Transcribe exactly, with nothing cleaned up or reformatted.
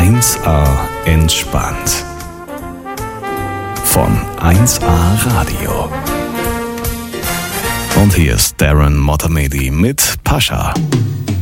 eins A entspannt. Von eins A Radio. Und hier ist Darren Motamedi mit Pascha.